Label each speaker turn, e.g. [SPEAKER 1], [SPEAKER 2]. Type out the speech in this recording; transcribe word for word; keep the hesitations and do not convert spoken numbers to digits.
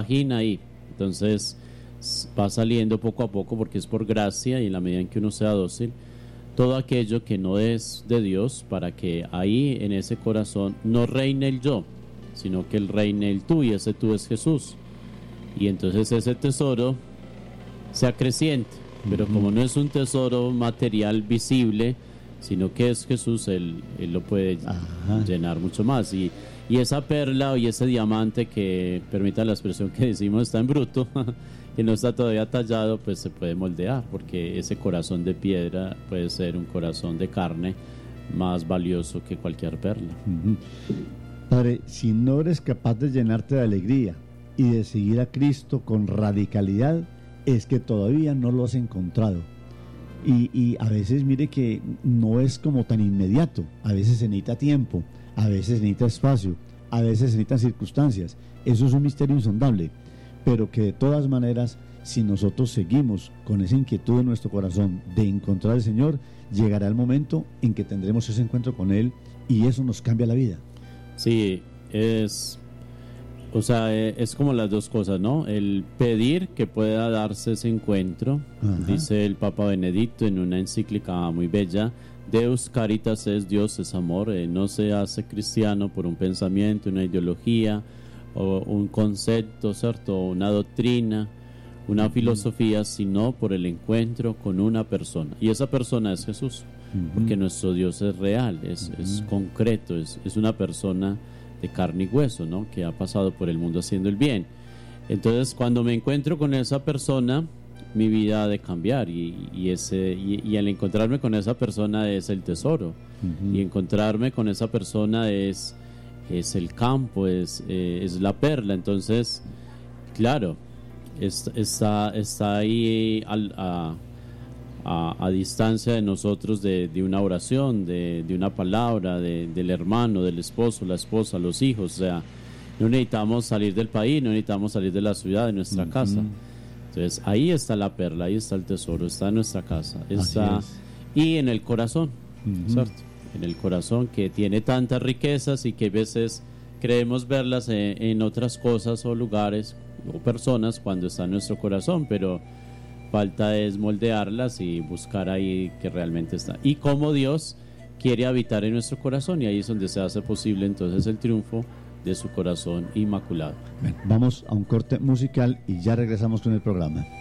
[SPEAKER 1] compagina ahí. Entonces va saliendo poco a poco, porque es por gracia, y en la medida en que uno sea dócil, todo aquello que no es de Dios, para que ahí en ese corazón no reine el yo, sino que el reine el tú, y ese tú es Jesús. Y entonces ese tesoro sea creciente, pero uh-huh. como no es un tesoro material visible, sino que es Jesús, él, él lo puede Ajá. llenar mucho más. Y, y esa perla y ese diamante que, permita la expresión que decimos, está en bruto, que no está todavía tallado, pues se puede moldear, porque ese corazón de piedra puede ser un corazón de carne más valioso que cualquier perla.
[SPEAKER 2] Uh-huh. Padre, si no eres capaz de llenarte de alegría y de seguir a Cristo con radicalidad, es que todavía no lo has encontrado. Y, y a veces mire que no es como tan inmediato, a veces se necesita tiempo, a veces se necesita espacio, a veces se necesitan circunstancias. Eso es un misterio insondable, pero que de todas maneras, si nosotros seguimos con esa inquietud en nuestro corazón de encontrar al Señor, llegará el momento en que tendremos ese encuentro con Él, y eso nos cambia la vida.
[SPEAKER 1] Sí, es... O sea, es como las dos cosas, ¿no? El pedir que pueda darse ese encuentro. Ajá. Dice el Papa Benedicto en una encíclica muy bella: Deus caritas es, Dios es amor. Eh, no se hace cristiano por un pensamiento, una ideología o un concepto, ¿cierto? Una doctrina, una uh-huh. filosofía, sino por el encuentro con una persona. Y esa persona es Jesús, uh-huh. porque nuestro Dios es real, es, uh-huh. es concreto, es, es una persona de carne y hueso, ¿no? Que ha pasado por el mundo haciendo el bien. Entonces, cuando me encuentro con esa persona, mi vida ha de cambiar, y, y ese y, y al encontrarme con esa persona es el tesoro, uh-huh. y encontrarme con esa persona es, es el campo, es, eh, es la perla. Entonces, claro, es, está, está ahí al, a, a, a distancia de nosotros, de, de una oración, de, de una palabra, de, del hermano, del esposo, la esposa, los hijos. O sea, no necesitamos salir del país, no necesitamos salir de la ciudad, de nuestra uh-huh. casa. Entonces ahí está la perla, ahí está el tesoro, está en nuestra casa, está y en el corazón, uh-huh. ¿cierto? En el corazón, que tiene tantas riquezas y que a veces creemos verlas en, en otras cosas o lugares o personas cuando está en nuestro corazón, pero falta es moldearlas y buscar ahí que realmente está. Y cómo Dios quiere habitar en nuestro corazón, y ahí es donde se hace posible entonces el triunfo de su corazón inmaculado.
[SPEAKER 2] Bien, vamos a un corte musical y ya regresamos con el programa.